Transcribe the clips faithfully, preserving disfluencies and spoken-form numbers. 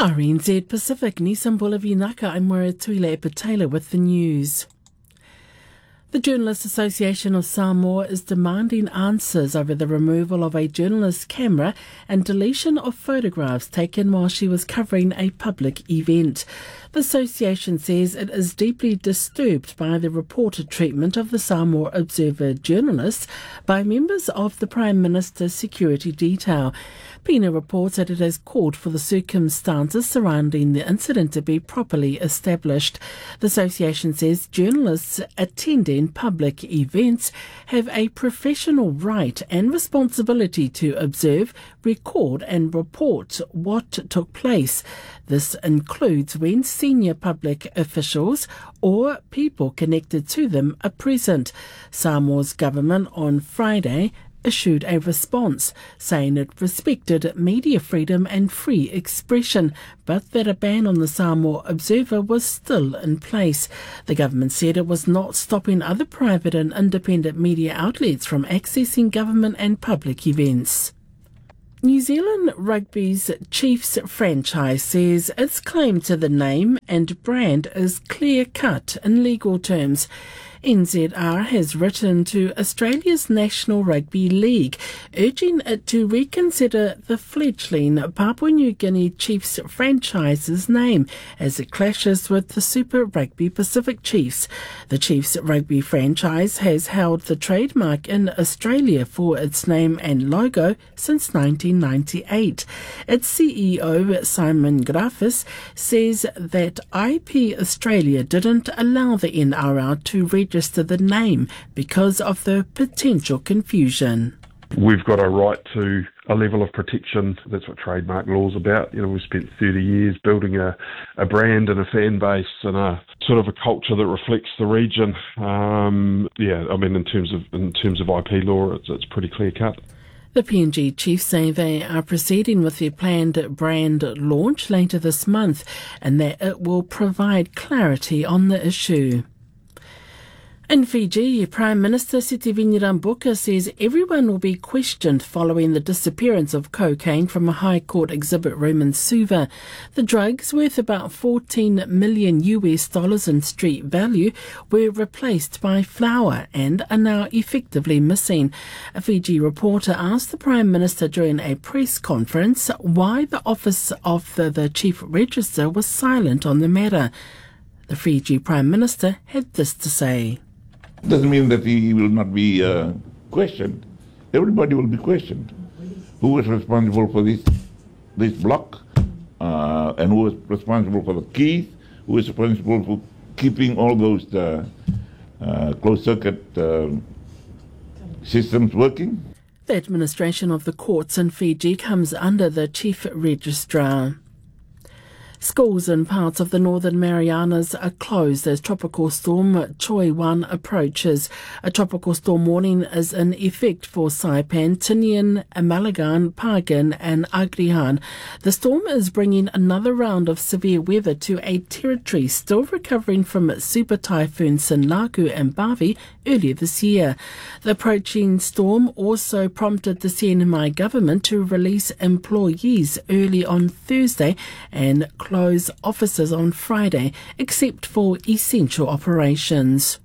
R N Z Pacific, Nisambula Vinaka, I'm Tuile Epatela with the news. The Journalists Association of Samoa is demanding answers over the removal of a journalist's camera and deletion of photographs taken while she was covering a public event. The association says it is deeply disturbed by the reported treatment of the Samoa Observer journalists by members of the Prime Minister's security detail. PINA reports that it has called for the circumstances surrounding the incident to be properly established. The association says journalists attending public events have a professional right and responsibility to observe, record and report what took place. This includes when senior public officials or people connected to them are present. Samoa's government on Friday issued a response saying it respected media freedom and free expression, but that a ban on the Samoa Observer was still in place. The government said it was not stopping other private and independent media outlets from accessing government and public events. New Zealand Rugby's Chiefs franchise says its claim to the name and brand is clear-cut in legal terms. N Z R has written to Australia's National Rugby League, urging it to reconsider the fledgling Papua New Guinea Chiefs franchise's name as it clashes with the Super Rugby Pacific Chiefs. The Chiefs Rugby franchise has held the trademark in Australia for its name and logo since nineteen ninety-eight. Its C E O, Simon Grafis, says that I P Australia didn't allow the N R L to register the name because of the potential confusion. We've got a right to a level of protection. That's what trademark law is about. You know, we've spent thirty years building a, a brand and a fan base and a sort of a culture that reflects the region. Um, yeah, I mean, in terms of in terms of I P law, it's, it's pretty clear cut. The P N G Chiefs say they are proceeding with their planned brand launch later this month and that it will provide clarity on the issue. In Fiji, Prime Minister Sitiveni Rabuka says everyone will be questioned following the disappearance of cocaine from a High Court exhibit room in Suva. The drugs, worth about fourteen million U S dollars in street value, were replaced by flour and are now effectively missing. A Fiji reporter asked the Prime Minister during a press conference why the Office of the, the Chief Register was silent on the matter. The Fiji Prime Minister had this to say. Doesn't mean that he will not be uh, questioned. Everybody will be questioned. Who was responsible for this this block, uh, and who was responsible for the keys? Who was responsible for keeping all those uh, uh, closed-circuit uh, systems working? The administration of the courts in Fiji comes under the Chief Registrar. Schools in parts of the Northern Marianas are closed as Tropical Storm Choi one approaches. A tropical storm warning is in effect for Saipan, Tinian, Amalagan, Pagan and Agrihan. The storm is bringing another round of severe weather to a territory still recovering from Super Typhoon Sinlaku and Bavi earlier this year. The approaching storm also prompted the C N M I government to release employees early on Thursday and close offices on Friday, except for essential operations.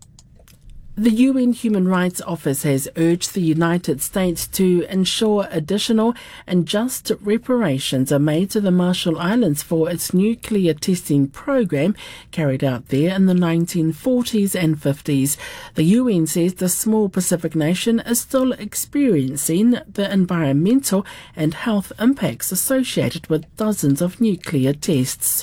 The U N Human Rights Office has urged the United States to ensure additional and just reparations are made to the Marshall Islands for its nuclear testing program carried out there in the nineteen forties and fifties. The U N says the small Pacific nation is still experiencing the environmental and health impacts associated with dozens of nuclear tests.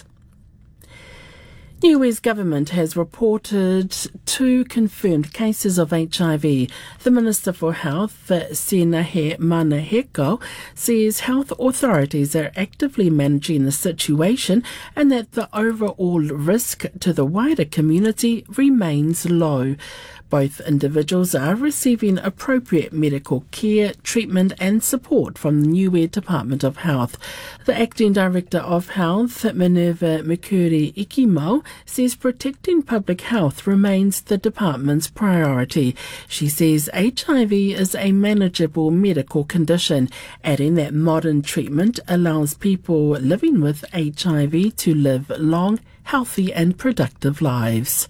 The U S government has reported two confirmed cases of H I V. The Minister for Health, Senahe Manaheko, says health authorities are actively managing the situation and that the overall risk to the wider community remains low. Both individuals are receiving appropriate medical care, treatment and support from the Niue Department of Health. The Acting Director of Health, Minerva Mikuri-Ikimau, says protecting public health remains the department's priority. She says H I V is a manageable medical condition, adding that modern treatment allows people living with H I V to live long, healthy and productive lives.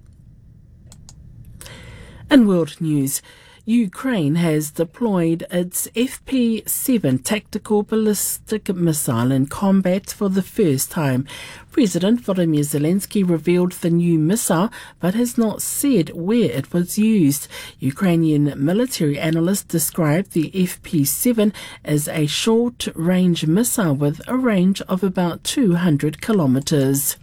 In world news, Ukraine has deployed its F P seven tactical ballistic missile in combat for the first time. President Volodymyr Zelensky revealed the new missile, but has not said where it was used. Ukrainian military analysts described the F P seven as a short-range missile with a range of about two hundred kilometres.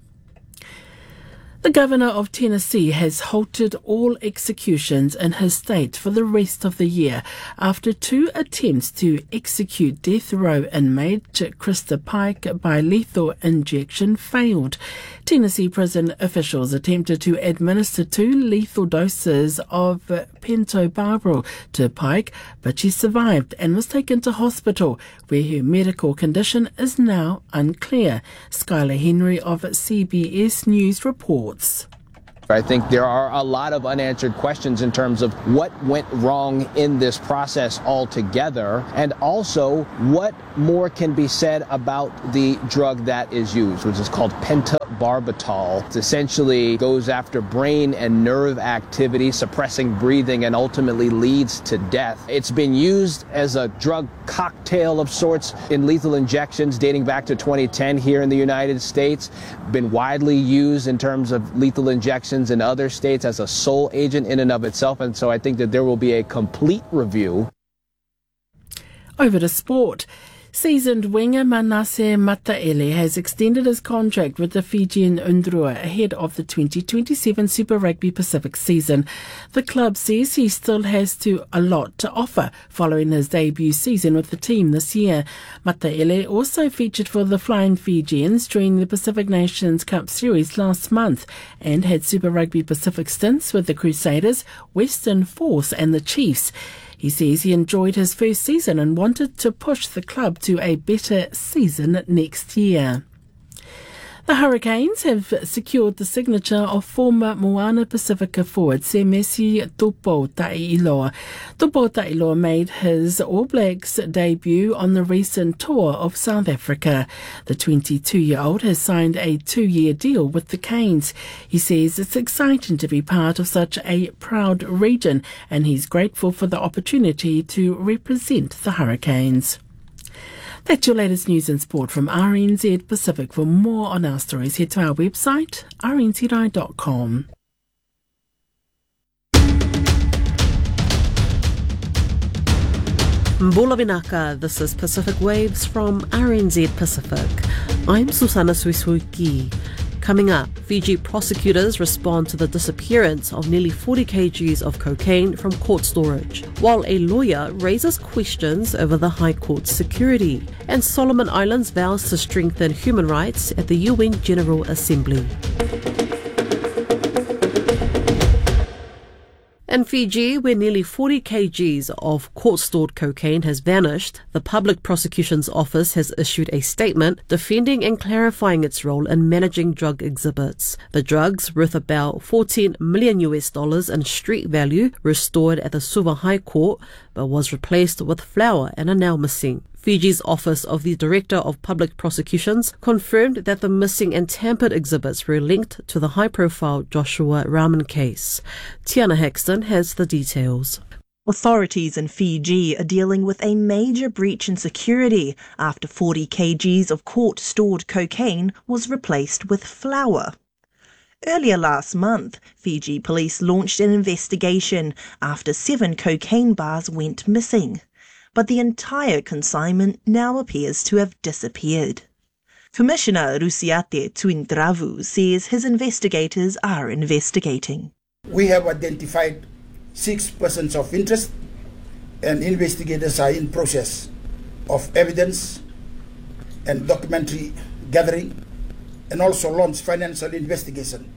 The Governor of Tennessee has halted all executions in his state for the rest of the year after two attempts to execute death row inmate Krista Pike by lethal injection failed. Tennessee prison officials attempted to administer two lethal doses of pentobarbital to Pike, but she survived and was taken to hospital, where her medical condition is now unclear. Skylar Henry of C B S News reports. I think there are a lot of unanswered questions in terms of what went wrong in this process altogether, and also what more can be said about the drug that is used, which is called pentobarbital. It essentially goes after brain and nerve activity, suppressing breathing, and ultimately leads to death. It's been used as a drug cocktail of sorts in lethal injections dating back to twenty ten here in the United States, been widely used in terms of lethal injections in other states as a sole agent in and of itself, and so I think that there will be a complete review. Over to sport. Seasoned winger Manasseh Mataele has extended his contract with the Fijian Undrua ahead of the twenty twenty-seven Super Rugby Pacific season. The club says he still has to a lot to offer following his debut season with the team this year. Mataele also featured for the Flying Fijians during the Pacific Nations Cup Series last month and had Super Rugby Pacific stints with the Crusaders, Western Force and the Chiefs. He says he enjoyed his first season and wanted to push the club to a better season next year. The Hurricanes have secured the signature of former Moana Pacifica forward Semesi Tupo Ta'iloa. Tupo Ta'iloa made his All Blacks debut on the recent tour of South Africa. The twenty-two-year-old has signed a two-year deal with the Canes. He says it's exciting to be part of such a proud region, and he's grateful for the opportunity to represent the Hurricanes. That's your latest news and sport from R N Z Pacific. For more on our stories, head to our website, r n z i dot com. Mbula Binaka, this is Pacific Waves from R N Z Pacific. I'm Susana Suisuki. Coming up, Fiji prosecutors respond to the disappearance of nearly forty kilograms of cocaine from court storage, while a lawyer raises questions over the High Court's security, and Solomon Islands vows to strengthen human rights at the U N General Assembly. In Fiji, where nearly forty kilograms of court-stored cocaine has vanished, the Public Prosecution's Office has issued a statement defending and clarifying its role in managing drug exhibits. The drugs, worth about fourteen million U S dollars in street value, were stored at the Suva High Court, but was replaced with flour and are now missing. Fiji's Office of the Director of Public Prosecutions confirmed that the missing and tampered exhibits were linked to the high-profile Joshua Rahman case. Tiana Hexton has the details. Authorities in Fiji are dealing with a major breach in security after forty kilograms of court-stored cocaine was replaced with flour. Earlier last month, Fiji police launched an investigation after seven cocaine bars went missing, but the entire consignment now appears to have disappeared. Commissioner Rusiate Tuindravu says his investigators are investigating. We have identified six persons of interest, and investigators are in process of evidence and documentary gathering, and also launch financial investigation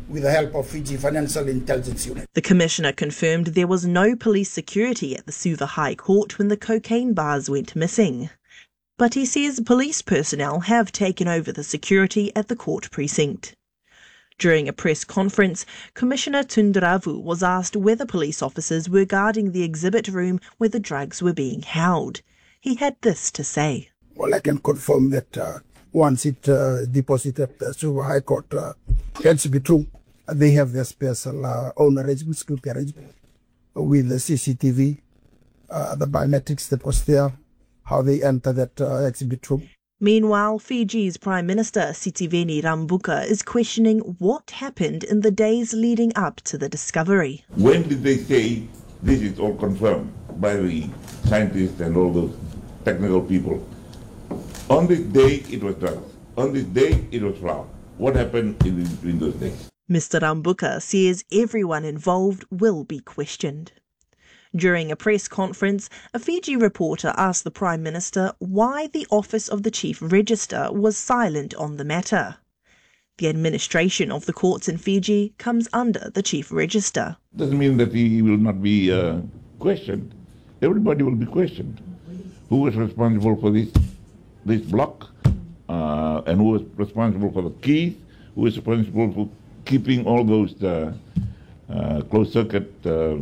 with the help of Fiji Financial Intelligence Unit. The Commissioner confirmed there was no police security at the Suva High Court when the cocaine bars went missing. But he says police personnel have taken over the security at the court precinct. During a press conference, Commissioner Tunduravu was asked whether police officers were guarding the exhibit room where the drugs were being held. He had this to say. Well, I can confirm that uh, once it uh, deposited at the Suva High Court, uh, it to be true. They have their special uh, own arrangement, security arrangement, with the C C T V, uh, the biometrics that was there, how they enter that uh, exhibit room. Meanwhile, Fiji's Prime Minister Sitiveni Rabuka is questioning what happened in the days leading up to the discovery. When did they say this is all confirmed by the scientists and all those technical people? On this day, it was drugs. On this day, it was flour. What happened in between those days? Mister Rabuka says everyone involved will be questioned. During a press conference, a Fiji reporter asked the Prime Minister why the Office of the Chief Register was silent on the matter. The administration of the courts in Fiji comes under the Chief Register. Doesn't mean that he will not be uh, questioned. Everybody will be questioned. Who was responsible for this, this block, uh, and who was responsible for the keys, who was responsible for keeping all those uh, uh, closed-circuit uh,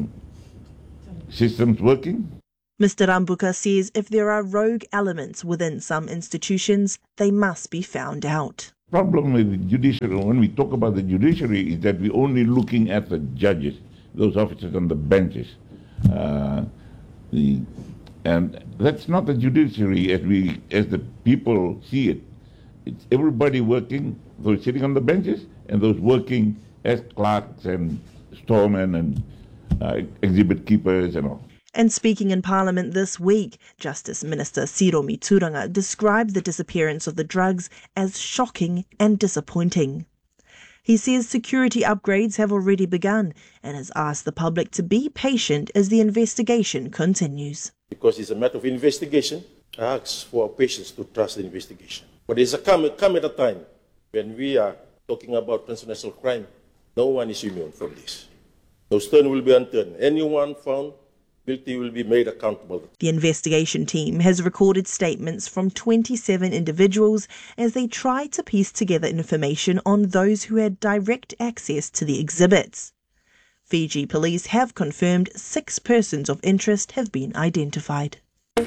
systems working? Mister Rabuka says if there are rogue elements within some institutions, they must be found out. Problem with the judiciary, when we talk about the judiciary, is that we're only looking at the judges, those officers on the benches. Uh, the, and that's not the judiciary as we, as the people see it. It's everybody working, those sitting on the benches, and those working as clerks and storemen and uh, exhibit keepers and all. And speaking in Parliament this week, Justice Minister Siro Mituranga described the disappearance of the drugs as shocking and disappointing. He says security upgrades have already begun and has asked the public to be patient as the investigation continues. Because it's a matter of investigation, I ask for our patience to trust the investigation. But there's a come, come at a time when we are talking about transnational crime. No one is immune from this. No stone will be unturned. Anyone found guilty will be made accountable. The investigation team has recorded statements from twenty-seven individuals as they try to piece together information on those who had direct access to the exhibits. Fiji police have confirmed six persons of interest have been identified.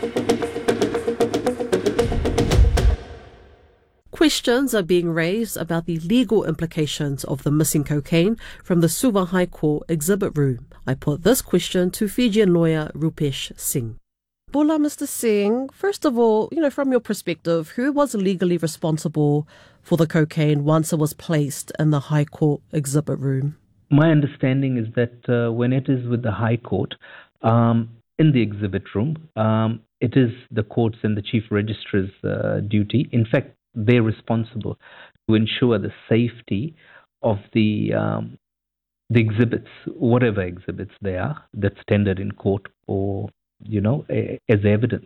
Questions are being raised about the legal implications of the missing cocaine from the Suva High Court exhibit room. I put this question to Fijian lawyer Rupesh Singh. Bula, Mister Singh, first of all, you know, from your perspective, who was legally responsible for the cocaine once it was placed in the High Court exhibit room? My understanding is that uh, when it is with the High Court, um, in the exhibit room, um, it is the courts and the Chief Registrar's uh, duty. In fact, they're responsible to ensure the safety of the um, the exhibits, whatever exhibits they are, that's tendered in court or, you know, a, as evidence.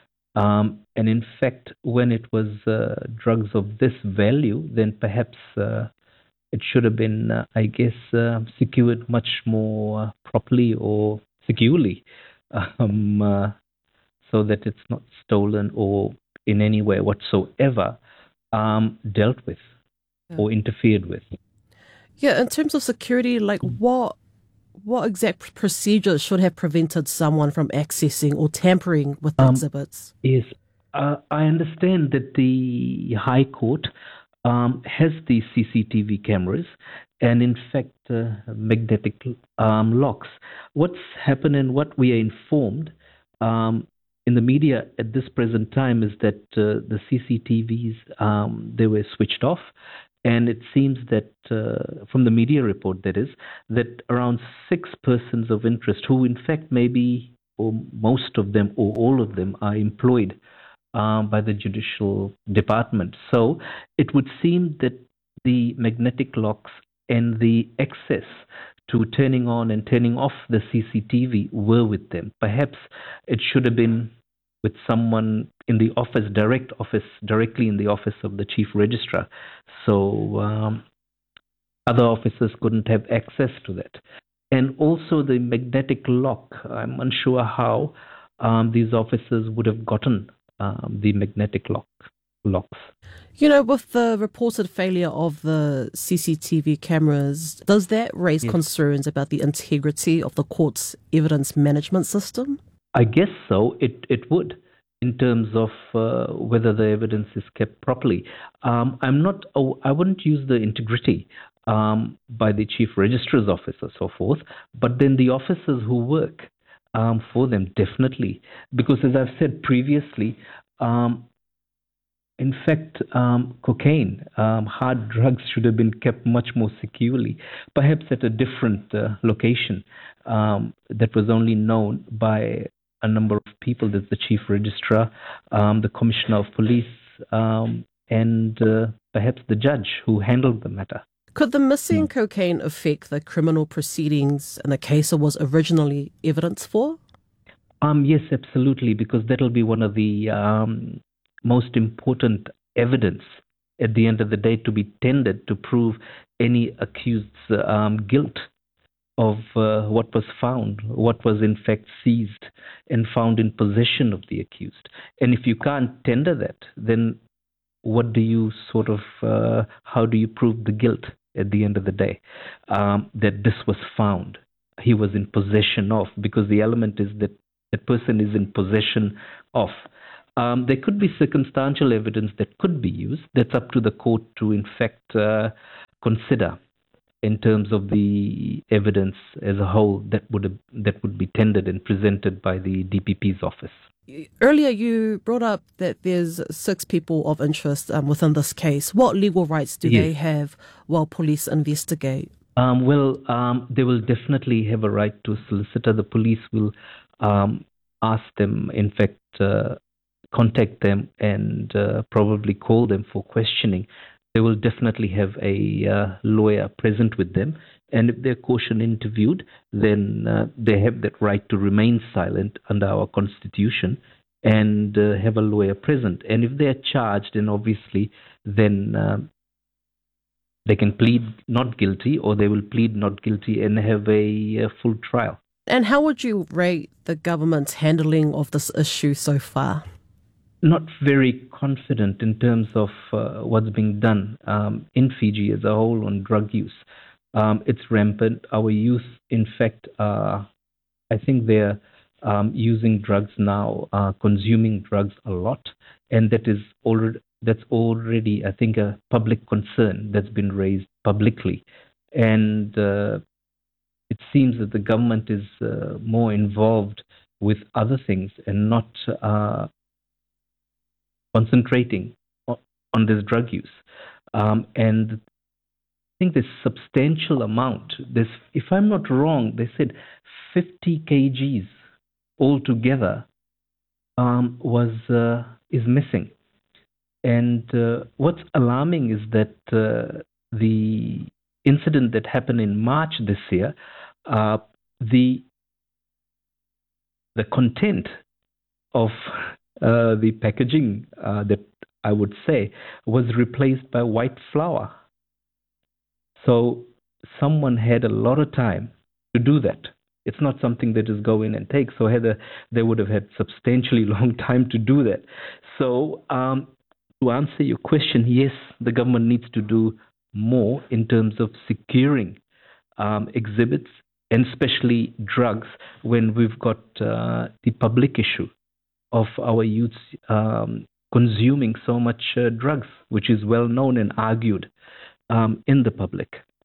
Um, and in fact, when it was uh, drugs of this value, then perhaps uh, it should have been, uh, I guess, uh, secured much more uh, properly or securely, um, uh, so that it's not stolen or in any way whatsoever um, dealt with yeah. or interfered with. Yeah, in terms of security, like what what exact procedures should have prevented someone from accessing or tampering with the um, exhibits? Yes, uh, I understand that the High Court um, has the C C T V cameras and in fact uh, magnetic um, locks. What's happened and what we are informed um, in the media at this present time is that uh, the C C T Vs, um, they were switched off. And it seems that, uh, from the media report that is, that around six persons of interest, who in fact maybe, or most of them, or all of them, are employed uh, by the judicial department. So it would seem that the magnetic locks and the access to turning on and turning off the C C T V were with them. Perhaps it should have been with someone in the office, direct office, directly in the office of the Chief Registrar. So um, other officers couldn't have access to that. And also the magnetic lock. I'm unsure how um, these officers would have gotten um, the magnetic lock locks. You know, with the reported failure of the C C T V cameras, does that raise yes. concerns about the integrity of the court's evidence management system? I guess so. It it would, in terms of uh, whether the evidence is kept properly. Um, I'm not. Oh, I wouldn't use the integrity um, by the chief registrar's office or so forth, but then the officers who work um, for them, definitely, because as I've said previously. Um, In fact, um, cocaine, um, hard drugs should have been kept much more securely, perhaps at a different uh, location um, that was only known by a number of people. There's the chief registrar, um, the commissioner of police, um, and uh, perhaps the judge who handled the matter. Could the missing mm. cocaine affect the criminal proceedings in the case it was originally evidence for? Um, yes, absolutely, because that'll be one of the Um, most important evidence at the end of the day to be tendered to prove any accused's um, guilt of uh, what was found, what was in fact seized and found in possession of the accused. And if you can't tender that, then what do you sort of, uh, how do you prove the guilt at the end of the day? Um, that this was found, he was in possession of, because the element is that that person is in possession of. Um, there could be circumstantial evidence that could be used. That's up to the court to, in fact, uh, consider in terms of the evidence as a whole that would have, that would be tendered and presented by the D P P's office. Earlier, you brought up that there's six people of interest um, within this case. What legal rights do yes. they have while police investigate? Um, well, um, they will definitely have a right to a solicitor. The police will um, ask them, in fact, uh, contact them and uh, probably call them for questioning. They will definitely have a uh, lawyer present with them. And if they're caution interviewed, then uh, they have that right to remain silent under our constitution and uh, have a lawyer present. And if they're charged, then obviously then uh, they can plead not guilty, or they will plead not guilty and have a, a full trial. And how would you rate the government's handling of this issue so far? Not very confident in terms of uh, what's being done um, in Fiji as a whole on drug use. Um, it's rampant. Our youth, in fact, uh, I think they're um, using drugs now, uh, consuming drugs a lot, and that is already that's already, I think, a public concern that's been raised publicly, and uh, it seems that the government is uh, more involved with other things and not Uh, concentrating on this drug use. Um, and I think this substantial amount, this, if I'm not wrong, they said fifty kilograms altogether um, was uh, is missing. And uh, what's alarming is that uh, the incident that happened in March this year, uh, the the content of Uh, the packaging uh, that I would say was replaced by white flour. So someone had a lot of time to do that. It's not something that is go in and take. So had a, they would have had substantially long time to do that. So um, to answer your question, yes, the government needs to do more in terms of securing um, exhibits, and especially drugs, when we've got uh, the public issue of our youths um, consuming so much uh, drugs, which is well known and argued um, in the public.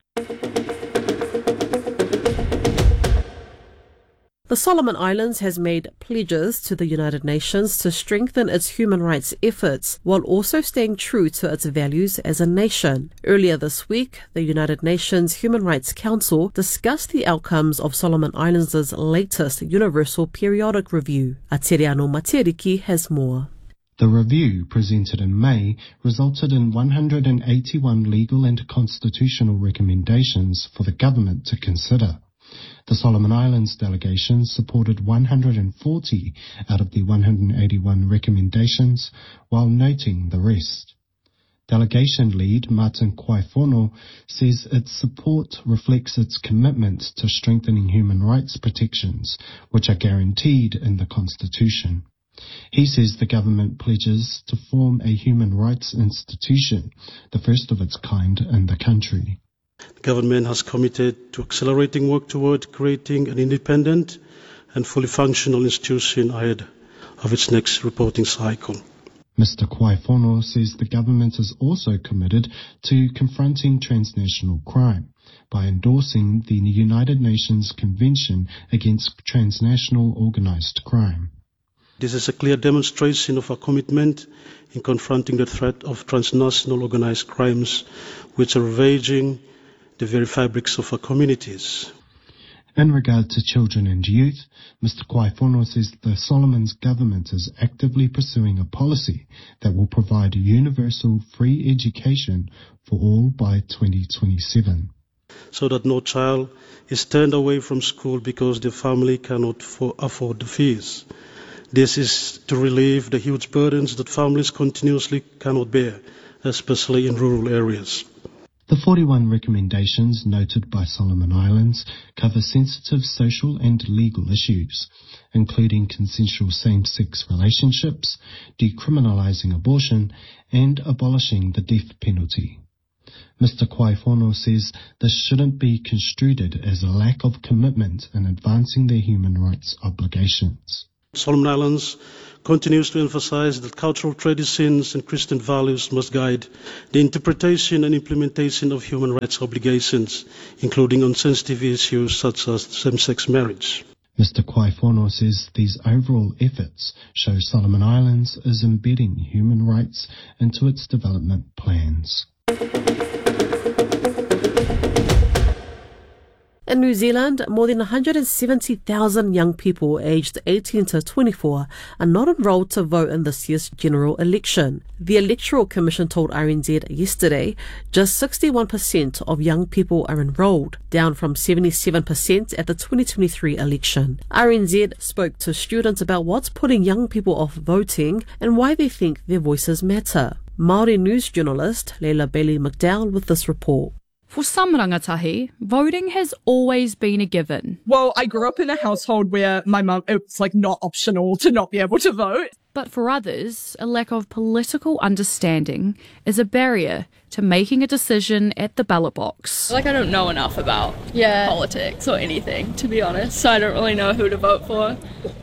The Solomon Islands has made pledges to the United Nations to strengthen its human rights efforts while also staying true to its values as a nation. Earlier this week, the United Nations Human Rights Council discussed the outcomes of Solomon Islands' latest Universal Periodic Review. Ateriano Materiki has more. The review, presented in May, resulted in one hundred eighty-one legal and constitutional recommendations for the government to consider. The Solomon Islands delegation supported one hundred forty out of the one hundred eighty-one recommendations, while noting the rest. Delegation lead Martin Kwaifono says its support reflects its commitment to strengthening human rights protections, which are guaranteed in the Constitution. He says the government pledges to form a human rights institution, the first of its kind in the country. The government has committed to accelerating work toward creating an independent and fully functional institution ahead of its next reporting cycle. Mister Kwaifono says the government is also committed to confronting transnational crime by endorsing the United Nations Convention Against Transnational Organised Crime. This is a clear demonstration of our commitment in confronting the threat of transnational organised crimes which are ravaging the very fabrics of our communities. In regard to children and youth, Mister Kwaifono says the Solomons government is actively pursuing a policy that will provide universal free education for all by twenty twenty-seven. So that no child is turned away from school because their family cannot for- afford the fees. This is to relieve the huge burdens that families continuously cannot bear, especially in rural areas. The forty-one recommendations noted by Solomon Islands cover sensitive social and legal issues, including consensual same-sex relationships, decriminalising abortion, and abolishing the death penalty. Mister Kwaifono says this shouldn't be construed as a lack of commitment in advancing their human rights obligations. Solomon Islands continues to emphasize that cultural traditions and Christian values must guide the interpretation and implementation of human rights obligations, including on sensitive issues such as same-sex marriage. Mister Kwaifono says these overall efforts show Solomon Islands is embedding human rights into its development plans. In New Zealand, more than one hundred seventy thousand young people aged eighteen to twenty-four are not enrolled to vote in this year's general election. The Electoral Commission told R N Z yesterday just sixty-one percent of young people are enrolled, down from seventy-seven percent at the twenty twenty-three election. R N Z spoke to students about what's putting young people off voting and why they think their voices matter. Māori news journalist Leila Bailey McDowell with this report. For some rangatahi, voting has always been a given. Well, I grew up in a household where my mum, it's like not optional to not be able to vote. But for others, a lack of political understanding is a barrier to making a decision at the ballot box. Like I don't know enough about yeah. politics or anything, to be honest, so I don't really know who to vote for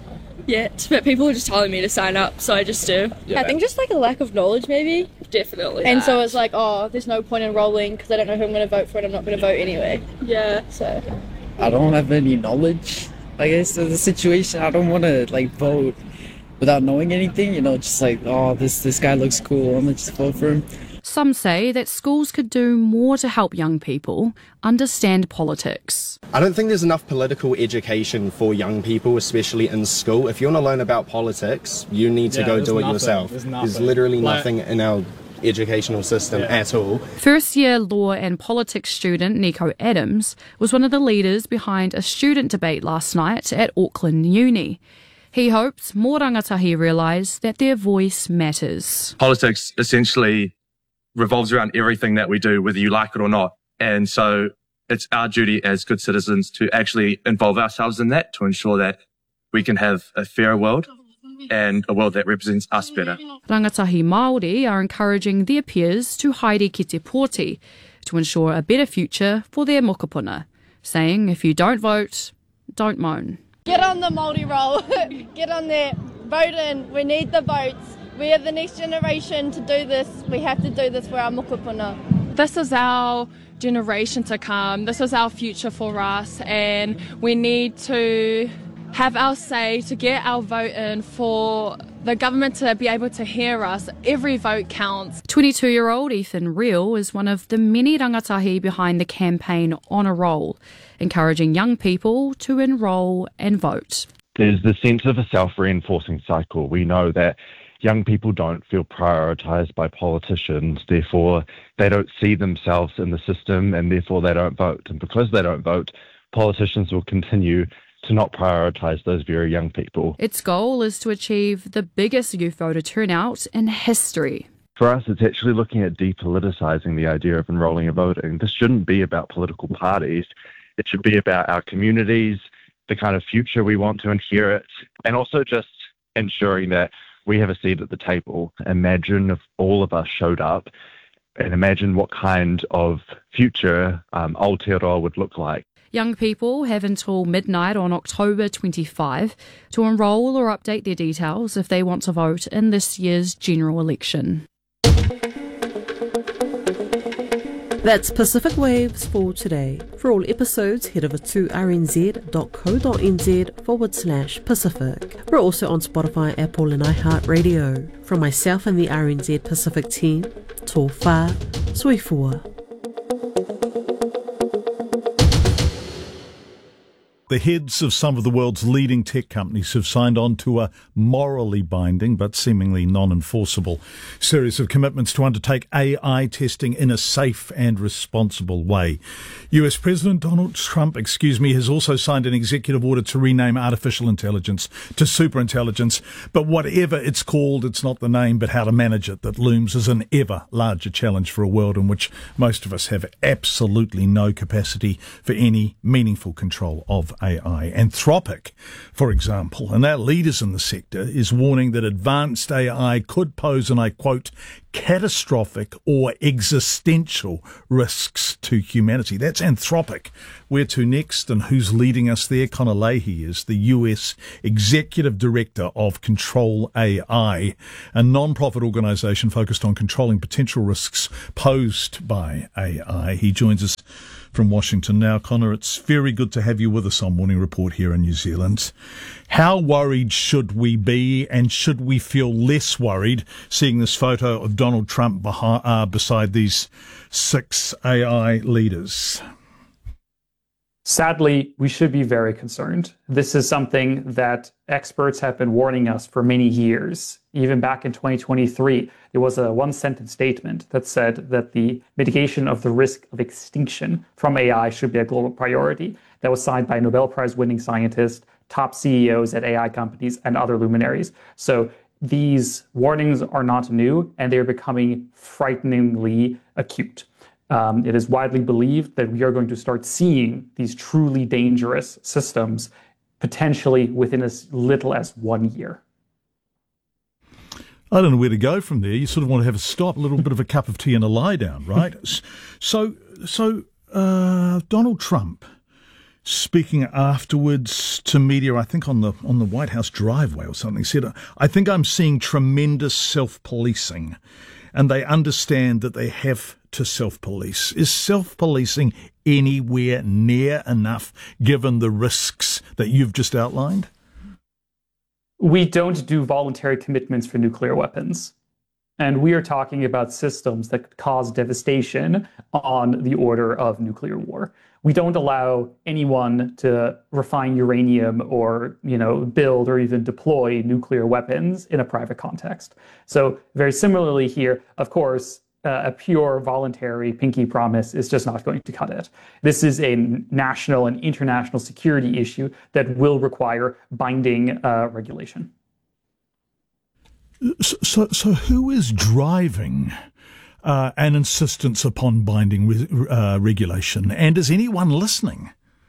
yet. But people are just telling me to sign up, so I just do. Yeah. I think just like a lack of knowledge, maybe. Definitely. And that. So it's like, oh, there's no point in enrolling because I don't know who I'm going to vote for and I'm not going to vote anyway. Yeah. So. I don't have any knowledge, I guess, of the situation. I don't want to like vote without knowing anything, you know, just like, oh, this, this guy looks cool, I'm going to just vote for him. Some say that schools could do more to help young people understand politics. I don't think there's enough political education for young people, especially in school. If you want to learn about politics, you need to yeah, go do it nothing. yourself. There's, there's literally like, nothing in our educational system yeah. at all. First year law and politics student Nico Adams was one of the leaders behind a student debate last night at Auckland Uni. He hopes more rangatahi realise that their voice matters. Politics essentially revolves around everything that we do, whether you like it or not. And so it's our duty as good citizens to actually involve ourselves in that to ensure that we can have a fairer world and a world that represents us better. Rangatahi Māori are encouraging their peers to haere ki te pōti to ensure a better future for their mokopuna, saying if you don't vote, don't moan. Get on the Māori roll, get on there, vote in, we need the votes. We are the next generation to do this. We have to do this for our mokopuna. This is our generation to come. This is our future for us, and we need to have our say to get our vote in for the government to be able to hear us. Every vote counts. twenty-two-year-old Ethan Reel is one of the many rangatahi behind the campaign On a Roll, encouraging young people to enrol and vote. There's the sense of a self-reinforcing cycle. We know that young people don't feel prioritised by politicians, therefore they don't see themselves in the system and therefore they don't vote. And because they don't vote, politicians will continue to not prioritise those very young people. Its goal is to achieve the biggest youth voter turnout in history. For us, it's actually looking at depoliticizing the idea of enrolling and voting. This shouldn't be about political parties. It should be about our communities, the kind of future we want to inherit, and also just ensuring that we have a seat at the table. Imagine if all of us showed up, and imagine what kind of future um, Aotearoa would look like. Young people have until midnight on October twenty-fifth to enrol or update their details if they want to vote in this year's general election. That's Pacific Waves for today. For all episodes, head over to rnz.co.nz forward slash Pacific. We're also on Spotify, Apple and iHeartRadio. From myself and the R N Z Pacific team, tō whā, soifua. The heads of some of the world's leading tech companies have signed on to a morally binding but seemingly non-enforceable series of commitments to undertake A I testing in a safe and responsible way. U S President Donald Trump, excuse me, has also signed an executive order to rename artificial intelligence to superintelligence. But whatever it's called, it's not the name but how to manage it that looms as an ever larger challenge for a world in which most of us have absolutely no capacity for any meaningful control of A I. Anthropic, for example, and our leaders in the sector, is warning that advanced A I could pose, and I quote, catastrophic or existential risks to humanity. That's Anthropic. Where to next and who's leading us there? Connor Leahy is the U S Executive Director of Control A I, a non-profit organisation focused on controlling potential risks posed by A I. He joins us from Washington now. Connor, it's very good to have you with us on Morning Report here in New Zealand. How worried should we be, and should we feel less worried seeing this photo of Donald Trump behind, uh, beside these six A I leaders? Sadly, we should be very concerned. This is something that experts have been warning us for many years. Even back in twenty twenty-three, there was a one-sentence statement that said that the mitigation of the risk of extinction from A I should be a global priority. That was signed by Nobel Prize-winning scientists, top C E Os at A I companies, and other luminaries. So these warnings are not new, and they're becoming frighteningly acute. Um, it is widely believed that we are going to start seeing these truly dangerous systems potentially within as little as one year. I don't know where to go from there. You sort of want to have a stop, a little bit of a cup of tea and a lie down, right? So, so uh, Donald Trump speaking afterwards to media, I think on the on the White House driveway or something, said, "I think I'm seeing tremendous self-policing, and they understand that they have to self-police." Is self-policing anywhere near enough given the risks that you've just outlined? We don't do voluntary commitments for nuclear weapons. And we are talking about systems that could cause devastation on the order of nuclear war. We don't allow anyone to refine uranium or, you know, build or even deploy nuclear weapons in a private context. So very similarly here, of course, uh, a pure voluntary pinky promise is just not going to cut it. This is a national and international security issue that will require binding uh, regulation. So, so, so who is driving uh, an insistence upon binding re- uh, regulation? And is anyone listening?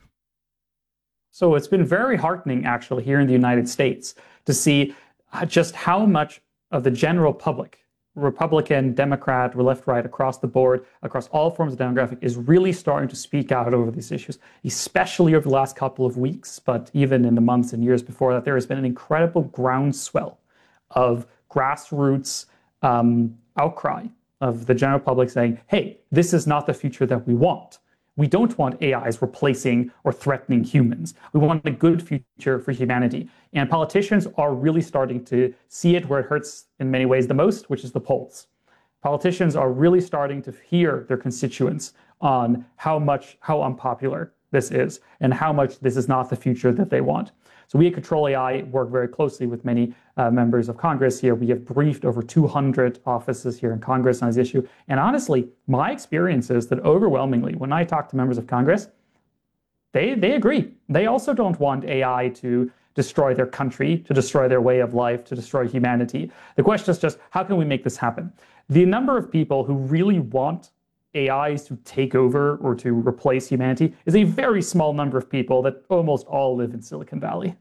So it's been very heartening, actually, here in the United States to see just how much of the general public, Republican, Democrat, left, right, across the board, across all forms of demographic, is really starting to speak out over these issues, especially over the last couple of weeks. But even in the months and years before that, there has been an incredible groundswell of grassroots um, outcry of the general public saying, hey, this is not the future that we want. We don't want A Is replacing or threatening humans. We want a good future for humanity. And politicians are really starting to see it where it hurts in many ways the most, which is the polls. Politicians are really starting to hear their constituents on how much, how unpopular this is and how much this is not the future that they want. So we at Control A I work very closely with many uh, members of Congress here. We have briefed over two hundred offices here in Congress on this issue. And honestly, my experience is that overwhelmingly, when I talk to members of Congress, they, they agree. They also don't want A I to destroy their country, to destroy their way of life, to destroy humanity. The question is just, how can we make this happen? The number of people who really want A Is to take over or to replace humanity is a very small number of people that almost all live in Silicon Valley.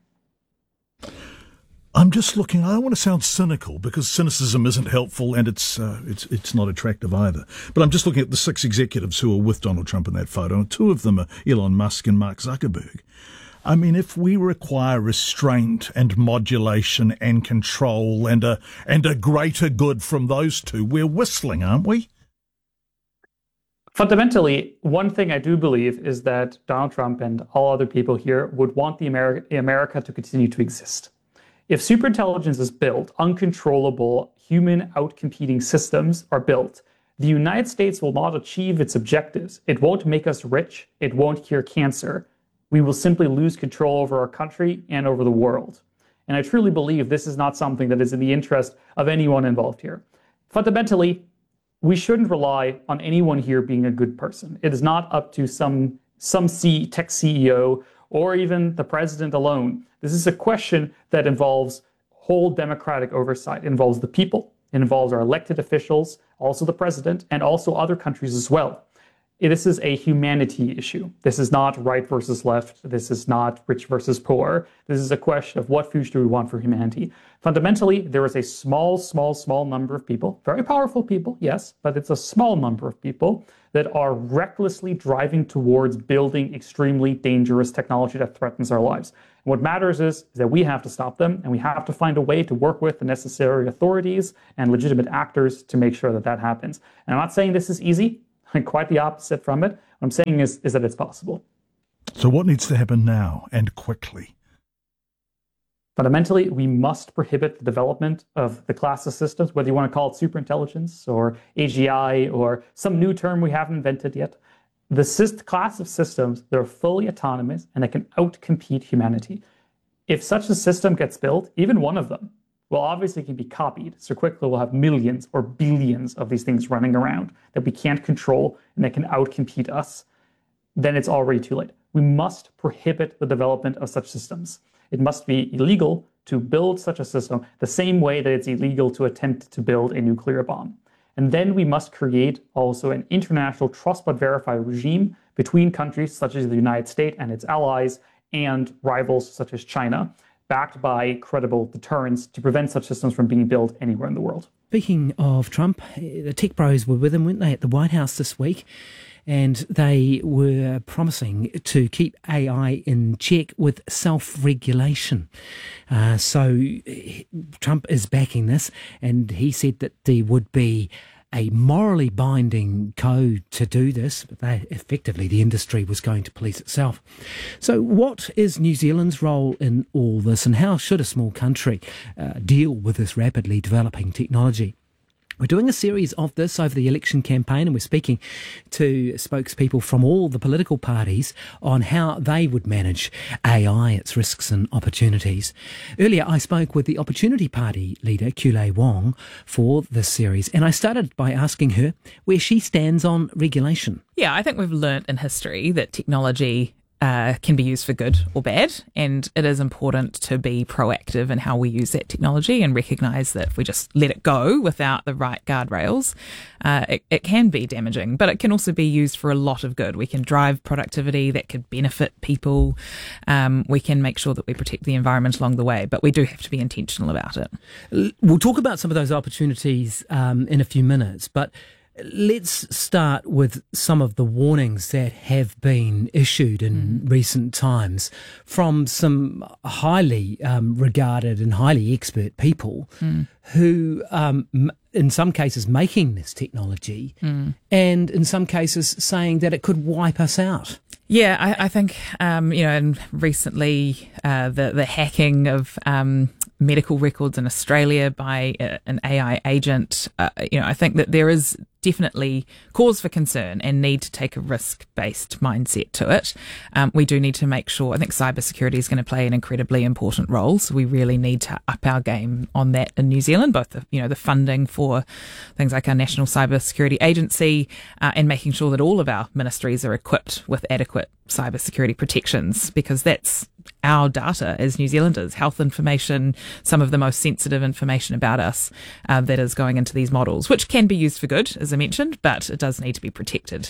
I'm just looking, I don't want to sound cynical because cynicism isn't helpful and it's uh, it's it's not attractive either. But I'm just looking at the six executives who are with Donald Trump in that photo, and two of them are Elon Musk and Mark Zuckerberg. I mean, if we require restraint and modulation and control and a, and a greater good from those two, we're whistling, aren't we? Fundamentally, one thing I do believe is that Donald Trump and all other people here would want the America, America to continue to exist. If superintelligence is built, uncontrollable human outcompeting systems are built, the United States will not achieve its objectives. It won't make us rich. It won't cure cancer. We will simply lose control over our country and over the world. And I truly believe this is not something that is in the interest of anyone involved here. Fundamentally, we shouldn't rely on anyone here being a good person. It is not up to some, some C, tech C E O or even the president alone. This is a question that involves whole democratic oversight. It involves the people, it involves our elected officials, also the president, and also other countries as well. This is a humanity issue. This is not right versus left. This is not rich versus poor. This is a question of what future do we want for humanity. Fundamentally, there is a small, small, small number of people, very powerful people, yes, but it's a small number of people that are recklessly driving towards building extremely dangerous technology that threatens our lives. And what matters is, is that we have to stop them, and we have to find a way to work with the necessary authorities and legitimate actors to make sure that that happens. And I'm not saying this is easy. Quite the opposite from it. What I'm saying is, is that it's possible. So what needs to happen now and quickly? Fundamentally, we must prohibit the development of the class of systems, whether you want to call it superintelligence or A G I or some new term we haven't invented yet. The class of systems that are fully autonomous and that can outcompete humanity. If such a system gets built, even one of them, well, obviously it can be copied. So quickly we'll have millions or billions of these things running around that we can't control and that can outcompete us. Then it's already too late. We must prohibit the development of such systems. It must be illegal to build such a system the same way that it's illegal to attempt to build a nuclear bomb. And then we must create also an international trust but verify regime between countries such as the United States and its allies and rivals such as China, backed by credible deterrence to prevent such systems from being built anywhere in the world. Speaking of Trump, the tech bros were with him, weren't they, at the White House this week? And they were promising to keep A I in check with self-regulation. Uh, so Trump is backing this, and he said that there would be a morally binding code to do this, but they, effectively the industry was going to police itself. So what is New Zealand's role in all this, and how should a small country uh, deal with this rapidly developing technology? We're doing a series of this over the election campaign, and we're speaking to spokespeople from all the political parties on how they would manage A I, its risks and opportunities. Earlier, I spoke with the Opportunity Party leader, Kulei Wong, for this series, and I started by asking her where she stands on regulation. Yeah, I think we've learnt in history that technology Uh, can be used for good or bad, and it is important to be proactive in how we use that technology and recognise that if we just let it go without the right guardrails, uh, it, it can be damaging, but it can also be used for a lot of good. We can drive productivity that could benefit people. Um, we can make sure that we protect the environment along the way, but we do have to be intentional about it. We'll talk about some of those opportunities um, in a few minutes, but let's start with some of the warnings that have been issued in mm. recent times from some highly um, regarded and highly expert people mm. who, um, in some cases, making this technology mm. and in some cases saying that it could wipe us out. Yeah, I, I think, um, you know, and recently uh, the, the hacking of um, medical records in Australia by a, an A I agent, uh, you know, I think that there is definitely cause for concern and need to take a risk-based mindset to it. Um, we do need to make sure, I think cybersecurity is going to play an incredibly important role, so we really need to up our game on that in New Zealand, both the, you know, the funding for things like our National Cybersecurity Agency uh, and making sure that all of our ministries are equipped with adequate cybersecurity protections, because that's our data as New Zealanders, health information, some of the most sensitive information about us uh, that is going into these models, which can be used for good, as I mentioned, but it does need to be protected.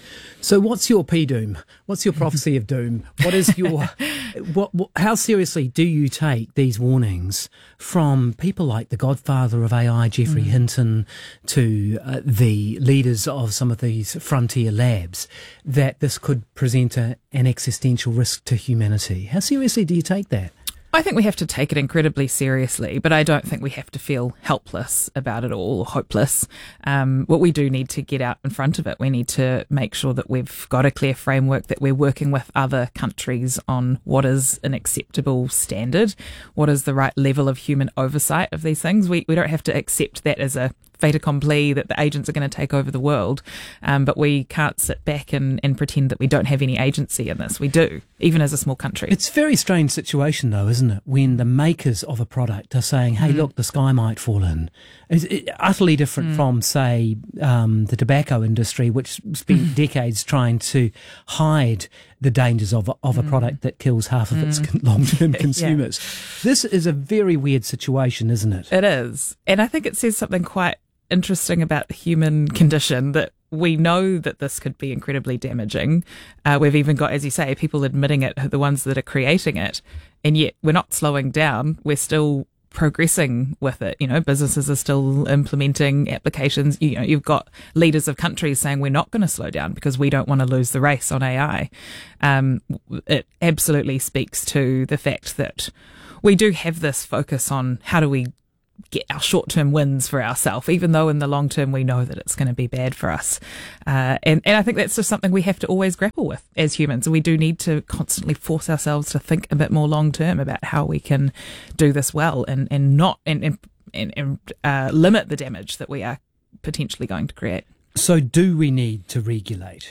So what's your P-doom? What's your prophecy of doom? What is your, what, what, how seriously do you take these warnings from people like the godfather of A I, Geoffrey mm. Hinton, to uh, the leaders of some of these frontier labs, that this could present a, an existential risk to humanity? How seriously do you take that? I think we have to take it incredibly seriously, but I don't think we have to feel helpless about it all or hopeless. Um, what we do need to get out in front of it. We need to make sure that we've got a clear framework, that we're working with other countries on what is an acceptable standard, what is the right level of human oversight of these things. We we don't have to accept that as a fait accompli, that the agents are going to take over the world, um, but we can't sit back and, and pretend that we don't have any agency in this. We do, even as a small country. It's a very strange situation, though, isn't it, when the makers of a product are saying, hey, mm. look, the sky might fall in. It's utterly different mm. from, say, um, the tobacco industry, which spent mm. decades trying to hide the dangers of a, of a mm. product that kills half of mm. its long-term consumers. Yeah. This is a very weird situation, isn't it? It is. And I think it says something quite interesting about the human condition, that we know that this could be incredibly damaging. Uh, we've even got, as you say, people admitting it, the ones that are creating it, and yet we're not slowing down. We're still progressing with it. You know, businesses are still implementing applications. You know, you've got leaders of countries saying we're not going to slow down because we don't want to lose the race on A I. Um, it absolutely speaks to the fact that we do have this focus on how do we get our short-term wins for ourselves, even though in the long term we know that it's going to be bad for us. Uh, and, and I think that's just something we have to always grapple with as humans. We do need to constantly force ourselves to think a bit more long-term about how we can do this well and, and not and, and, and, and uh, limit the damage that we are potentially going to create. So do we need to regulate?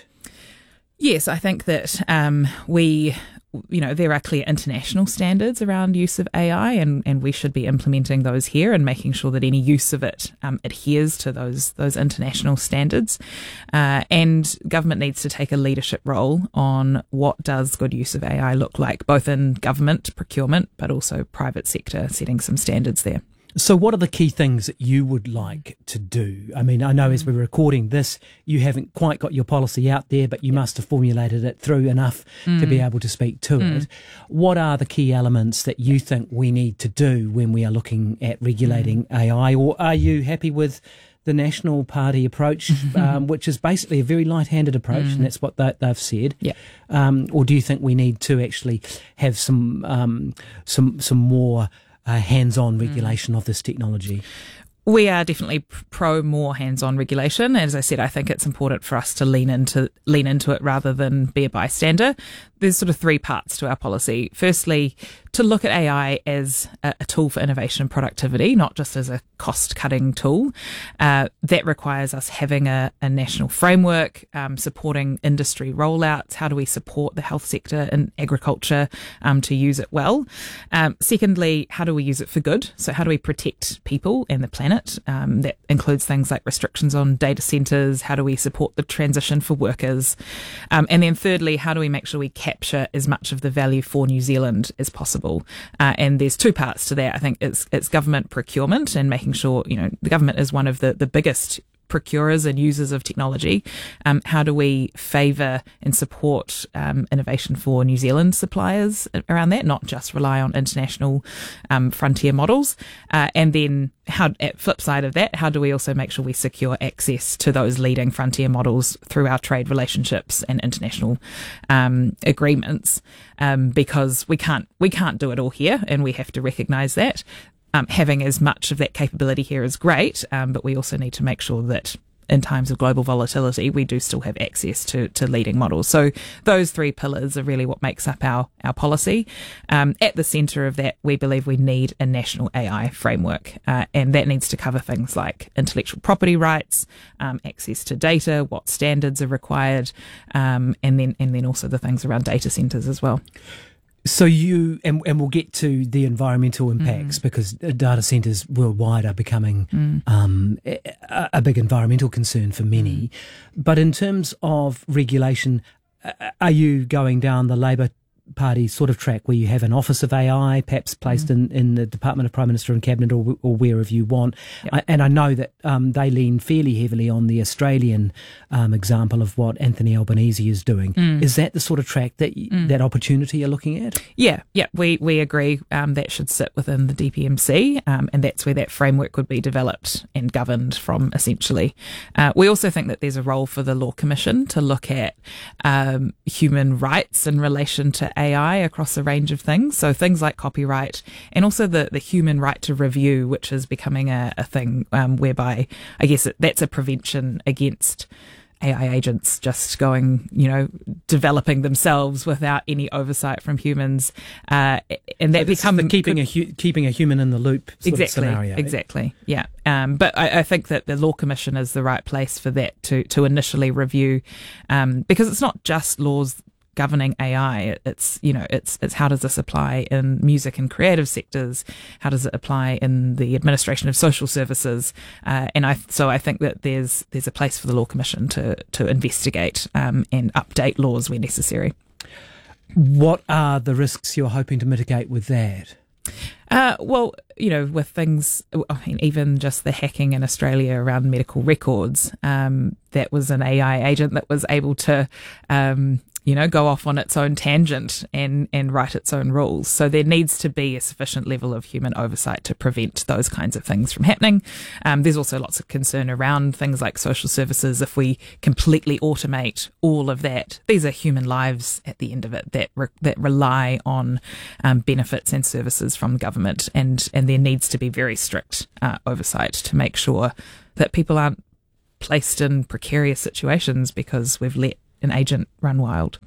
Yes, I think that um, we, you know, there are clear international standards around use of A I, and, and we should be implementing those here and making sure that any use of it um, adheres to those those international standards. Uh, and government needs to take a leadership role on what does good use of A I look like, both in government procurement, but also private sector, setting some standards there. So what are the key things that you would like to do? I mean, I know as we're recording this, you haven't quite got your policy out there, but you must have formulated it through enough mm. to be able to speak to mm. it. What are the key elements that you think we need to do when we are looking at regulating mm. A I? Or are you happy with the National Party approach, um, which is basically a very light-handed approach, mm. and that's what they, they've said? Yeah. Um, or do you think we need to actually have some um, some some more Uh, hands-on regulation mm. of this technology? We are definitely pro more hands-on regulation. As I said, I think it's important for us to lean into lean into it rather than be a bystander. There's sort of three parts to our policy. Firstly, to look at A I as a, a tool for innovation and productivity, not just as a cost-cutting tool. Uh, that requires us having a, a national framework, um, supporting industry rollouts. How do we support the health sector and agriculture um, to use it well? Um, secondly, how do we use it for good? So how do we protect people and the planet? Um, that includes things like restrictions on data centres. How do we support the transition for workers? Um, and then thirdly, how do we make sure we capture as much of the value for New Zealand as possible? Uh, and there's two parts to that. I think it's it's government procurement and making sure, you know, the government is one of the, the biggest procurers and users of technology. Um, how do we favour and support um, innovation for New Zealand suppliers around that, not just rely on international um, frontier models? Uh, and then how, at flip side of that, how do we also make sure we secure access to those leading frontier models through our trade relationships and international um, agreements? Um, because we can't we can't do it all here, and we have to recognise that. Um, having as much of that capability here is great, um, but we also need to make sure that in times of global volatility, we do still have access to, to leading models. So those three pillars are really what makes up our, our policy. Um, at the centre of that, we believe we need a national A I framework, uh, and that needs to cover things like intellectual property rights, um, access to data, what standards are required, um, and then and then also the things around data centres as well. So you, and, and we'll get to the environmental impacts mm. because data centres worldwide are becoming mm. um, a, a big environmental concern for many. Mm. But in terms of regulation, are you going down the Labour Party sort of track where you have an Office of A I perhaps placed mm. in, in the Department of Prime Minister and Cabinet or, or wherever you want? Yep. I, and I know that um, they lean fairly heavily on the Australian um, example of what Anthony Albanese is doing. Mm. Is that the sort of track that mm. that opportunity you're looking at? Yeah, yeah, we, we agree um, that should sit within the D P M C um, and that's where that framework would be developed and governed from, essentially. Uh, we also think that there's a role for the Law Commission to look at um, human rights in relation to A I across a range of things. So things like copyright and also the, the human right to review, which is becoming a, a thing um, whereby I guess it, that's a prevention against A I agents just going, you know, developing themselves without any oversight from humans. Uh, and that so becomes keeping, a hu- keeping a human in the loop sort exactly, of scenario. Exactly, yeah. Um, but I, I think that the Law Commission is the right place for that to, to initially review um, because it's not just laws governing A I. It's, you know, it's it's how does this apply in music and creative sectors? How does it apply in the administration of social services? Uh, and I so I think that there's there's a place for the Law Commission to to investigate um, and update laws where necessary. What are the risks you're hoping to mitigate with that? Uh, well, you know, with things, I mean, even just the hacking in Australia around medical records, um, that was an A I agent that was able to, um, you know, go off on its own tangent and, and write its own rules. So there needs to be a sufficient level of human oversight to prevent those kinds of things from happening. Um, there's also lots of concern around things like social services. If we completely automate all of that, these are human lives at the end of it that re- that rely on um, benefits and services from government, and, and there needs to be very strict uh, oversight to make sure that people aren't placed in precarious situations because we've let an agent run wild.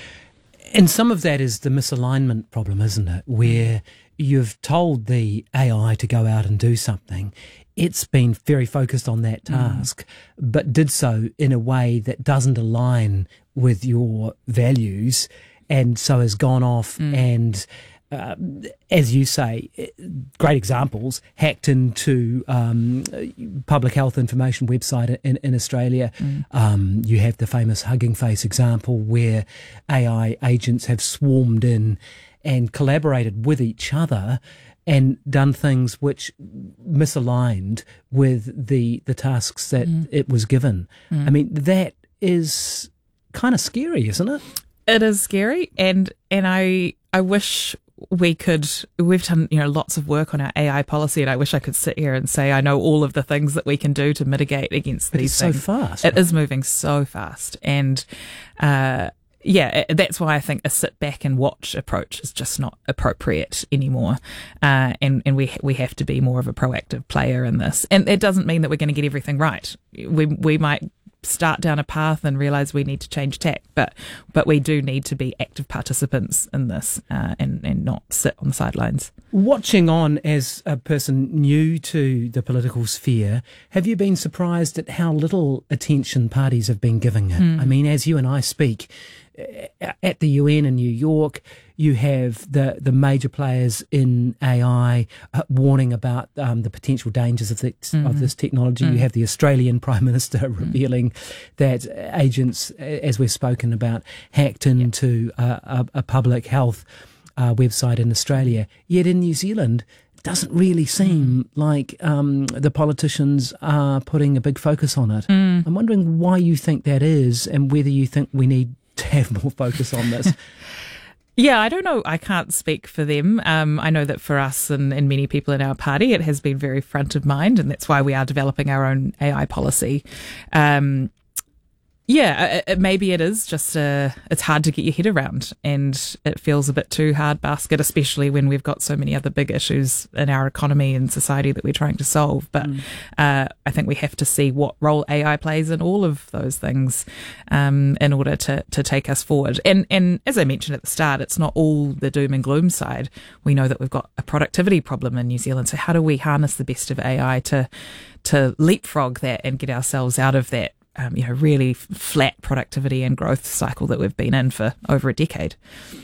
And some of that is the misalignment problem, isn't it? Where you've told the A I to go out and do something. It's been very focused on that task, mm. but did so in a way that doesn't align with your values, and so has gone off mm. and Uh, as you say, great examples, hacked into um, public health information website in, in Australia. Mm. Um, you have the famous Hugging Face example where A I agents have swarmed in and collaborated with each other and done things which misaligned with the, the tasks that mm. it was given. Mm. I mean, that is kind of scary, isn't it? It is scary, and and I I wish we could, we've done, you know, lots of work on our A I policy, and I wish I could sit here and say I know all of the things that we can do to mitigate against it these is things. so fast. It right? is moving so fast. And, uh, yeah, that's why I think a sit back and watch approach is just not appropriate anymore. Uh, and, and we, we have to be more of a proactive player in this. And it doesn't mean that we're going to get everything right. We, we might start down a path and realise we need to change tack, but but we do need to be active participants in this uh, and, and not sit on the sidelines. Watching on as a person new to the political sphere, have you been surprised at how little attention parties have been giving it? Mm. I mean, as you and I speak, at the U N in New York, you have the, the major players in A I uh, warning about um, the potential dangers of, the, mm-hmm. of this technology. Mm. You have the Australian Prime Minister mm. revealing that agents, as we've spoken about, hacked into yeah. a, a, a public health uh, website in Australia. Yet in New Zealand, it doesn't really seem like um, the politicians are putting a big focus on it. Mm. I'm wondering why you think that is, and whether you think we need to have more focus on this. Yeah, I don't know. I can't speak for them. Um, I know that for us and, and many people in our party, it has been very front of mind, and that's why we are developing our own A I policy. Um, yeah, it, it, maybe it is just uh, it's hard to get your head around, and it feels a bit too hard basket, especially when we've got so many other big issues in our economy and society that we're trying to solve. But mm. uh, I think we have to see what role A I plays in all of those things um, in order to, to take us forward. And and as I mentioned at the start, it's not all the doom and gloom side. We know that we've got a productivity problem in New Zealand. So how do we harness the best of A I to to leapfrog that and get ourselves out of that Um, you know, really flat productivity and growth cycle that we've been in for over a decade?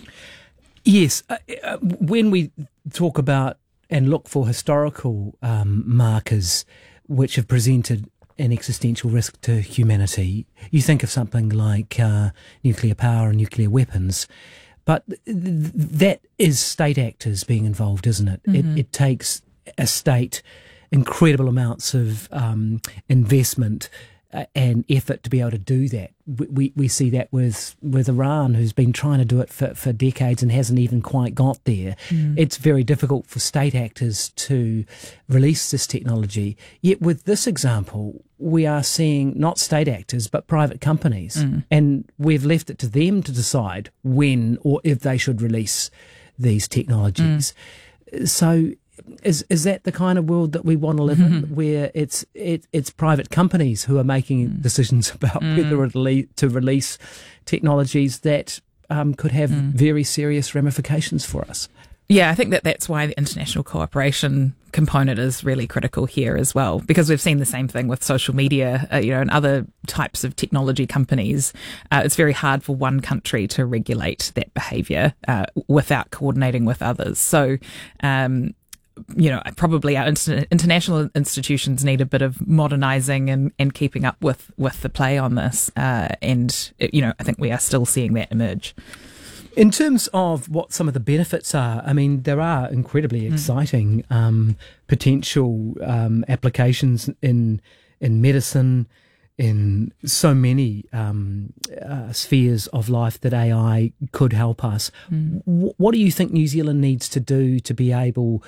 Yes. Uh, uh, when we talk about and look for historical um, markers which have presented an existential risk to humanity. You think of something like uh, nuclear power and nuclear weapons, but th- that is state actors being involved, isn't it? Mm-hmm. It, it takes a state incredible amounts of um, investment uh, and effort to be able to do that. We, we we see that with with Iran, who's been trying to do it for, for decades and hasn't even quite got there. Mm. It's very difficult for state actors to release this technology. Yet with this example, we are seeing not state actors but private companies, mm. and we've left it to them to decide when or if they should release these technologies. Mm. So Is is that the kind of world that we want to live mm-hmm. in, where it's it, it's private companies who are making mm. decisions about mm. whether to release technologies that um, could have mm. very serious ramifications for us? Yeah, I think that that's why the international cooperation component is really critical here as well, because we've seen the same thing with social media, uh, you know, and other types of technology companies. Uh, it's very hard for one country to regulate that behaviour uh, without coordinating with others. So, um, you know, probably our inter- international institutions need a bit of modernising and, and keeping up with, with the play on this. Uh, and, you know, I think we are still seeing that emerge. In terms of what some of the benefits are, I mean, there are incredibly exciting mm. um, potential um, applications in in medicine, in so many um, uh, spheres of life that A I could help us. Mm. W- what do you think New Zealand needs to do to be able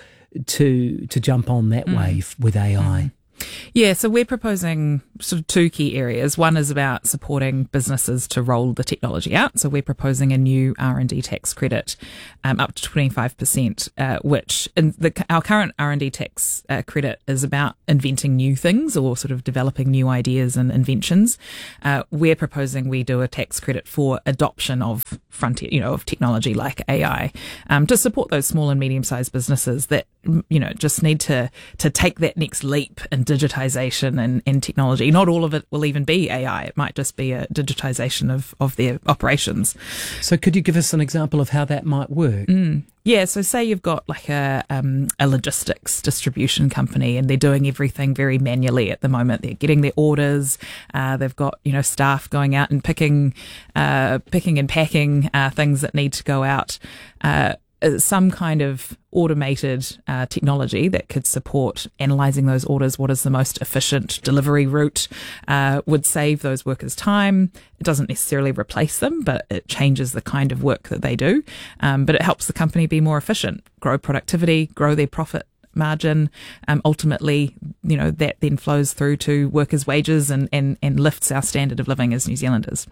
to to jump on that mm. wave with A I? Mm. Yeah, so we're proposing sort of two key areas. One is about supporting businesses to roll the technology out. So we're proposing a new R and D tax credit um, up to twenty-five percent, uh, which in the, our current R and D tax uh, credit is about inventing new things or sort of developing new ideas and inventions. Uh, we're proposing we do a tax credit for adoption of frontier, you know, of technology like A I um, to support those small and medium-sized businesses that, you know, just need to to take that next leap in digitization and, and technology. Not all of it will even be A I. It might just be a digitization of, of their operations. So could you give us an example of how that might work? Mm. Yeah, so say you've got like a um, a logistics distribution company and they're doing everything very manually at the moment. They're getting their orders. Uh, they've got, you know, staff going out and picking, uh, picking and packing uh, things that need to go out. Uh, some kind of automated uh, technology that could support analysing those orders, what is the most efficient delivery route, uh, would save those workers time. It doesn't necessarily replace them, but it changes the kind of work that they do. Um, but it helps the company be more efficient, grow productivity, grow their profit margin. Um, ultimately, you know, that then flows through to workers' wages and, and, and lifts our standard of living as New Zealanders.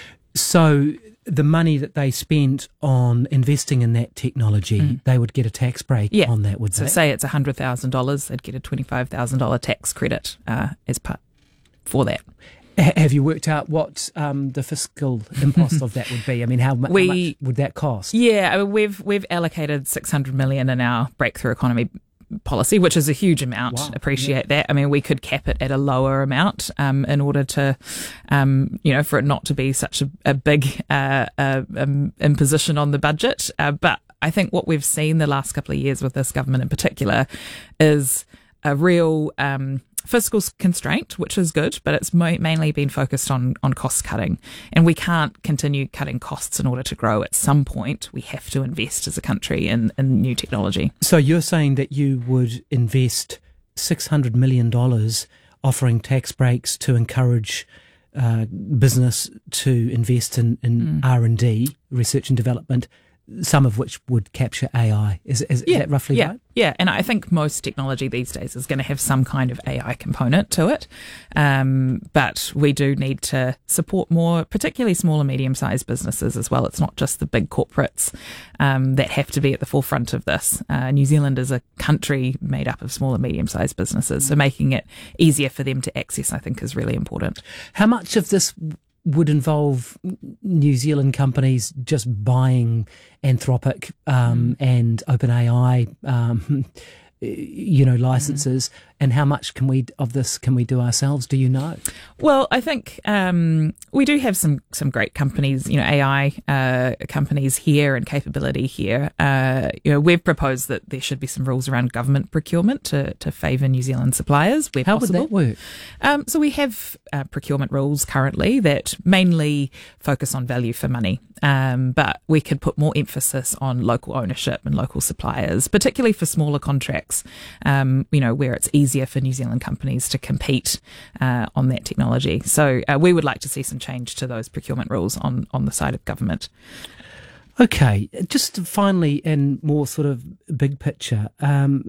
So the money that they spent on investing in that technology, mm. they would get a tax break yeah. on that, would so they? So say it's one hundred thousand dollars, they'd get a twenty-five thousand dollars tax credit uh, as part for that. H- have you worked out what um, the fiscal impost of that would be? I mean, how, mu- we, how much would that cost? Yeah, I mean, we've we've allocated six hundred million dollars in our breakthrough economy policy, which is a huge amount. Wow. Appreciate yeah. that. I mean, we could cap it at a lower amount um, in order to, um, you know, for it not to be such a, a big uh, uh, um, imposition on the budget. Uh, but I think what we've seen the last couple of years with this government in particular is a real um, fiscal constraint, which is good, but it's mo- mainly been focused on, on cost cutting. And we can't continue cutting costs in order to grow. At some point, we have to invest as a country in, in new technology. So you're saying that you would invest six hundred million dollars offering tax breaks to encourage uh, business to invest in, in mm. R and D, research and development, some of which would capture A I. Is, is, yeah, is that roughly yeah, right? Yeah, and I think most technology these days is going to have some kind of A I component to it. Um, but we do need to support more, particularly small and medium-sized businesses as well. It's not just the big corporates um, that have to be at the forefront of this. Uh, New Zealand is a country made up of small and medium-sized businesses, so making it easier for them to access, I think, is really important. How much of this would involve New Zealand companies just buying Anthropic um, mm. and OpenAI um, you know, licenses, mm. and how much can we of this can we do ourselves? Do you know? Well, I think um, we do have some some great companies, you know, A I uh, companies here and capability here. Uh, you know, we've proposed that there should be some rules around government procurement to to favour New Zealand suppliers where how possible. Would that work? Um, so we have uh, procurement rules currently that mainly focus on value for money, um, but we could put more emphasis on local ownership and local suppliers, particularly for smaller contracts. Um, you know, where it's easier for New Zealand companies to compete uh, on that technology. So uh, we would like to see some change to those procurement rules on, on the side of government. Okay, just finally, and more sort of big picture, um,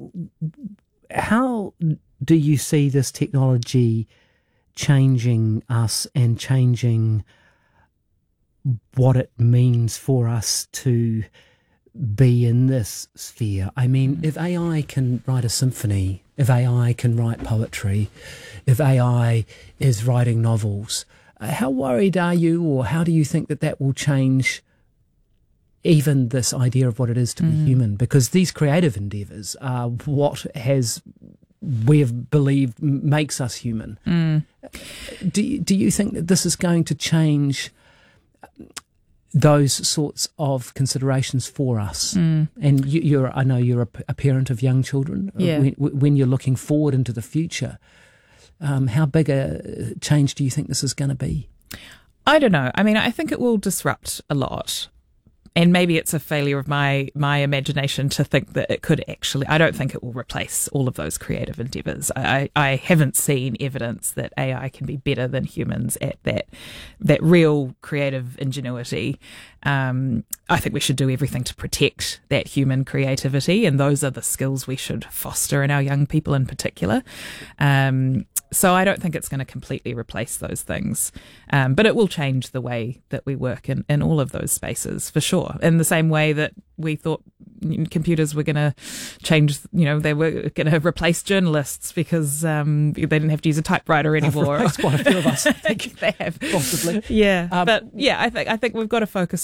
how do you see this technology changing us and changing what it means for us to be in this sphere? I mean, if A I can write a symphony, if A I can write poetry, if A I is writing novels, uh, how worried are you, or how do you think that that will change even this idea of what it is to mm. be human? Because these creative endeavours are what has we have believed makes us human. Mm. Do, do you think that this is going to change those sorts of considerations for us? Mm. And you, you're, I know you're a, a parent of young children. Yeah. When, when you're looking forward into the future, um, how big a change do you think this is going to be? I don't know. I mean, I think it will disrupt a lot. And maybe it's a failure of my my imagination to think that it could actually. I don't think it will replace all of those creative endeavours. I, I haven't seen evidence that A I can be better than humans at that that real creative ingenuity. Um, I think we should do everything to protect that human creativity, and those are the skills we should foster in our young people in particular. Um, So I don't think it's going to completely replace those things, um, but it will change the way that we work in, in all of those spaces for sure. In the same way that we thought computers were going to change, you know, they were going to replace journalists because um, they didn't have to use a typewriter anymore. They've replaced quite a few of us, I think. They have possibly. Yeah, Um, but yeah, I think I think we've got to focus